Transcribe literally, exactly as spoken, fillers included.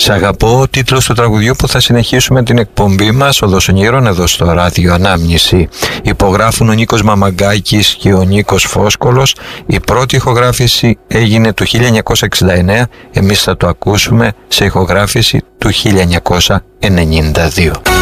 «Σ' αγαπώ», ο τίτλος του τραγουδιού που θα συνεχίσουμε την εκπομπή μας «Οδός Ονείρων» εδώ στο ράδιο Ανάμνηση. Υπογράφουν ο Νίκος Μαμαγκάκης και ο Νίκος Φόσκολος. Η πρώτη ηχογράφηση έγινε το χίλια εννιακόσια εξήντα εννέα, εμείς θα το ακούσουμε σε ηχογράφηση του χίλια εννιακόσια ενενήντα δύο.